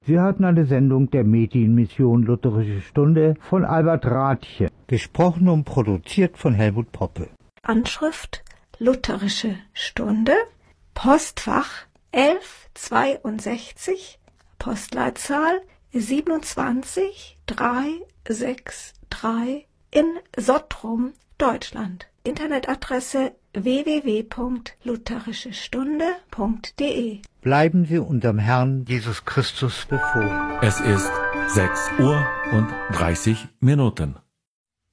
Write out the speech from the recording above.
Sie hörten eine Sendung der Medienmission Lutherische Stunde von Albert Rathje. Gesprochen und produziert von Helmut Poppe. Anschrift Lutherische Stunde, Postfach 1162, Postleitzahl 27363 in Sottrum, Deutschland. Internetadresse www.lutherischestunde.de. Bleiben Sie unterm Herrn Jesus Christus befohlen. Es ist 6:30 Uhr.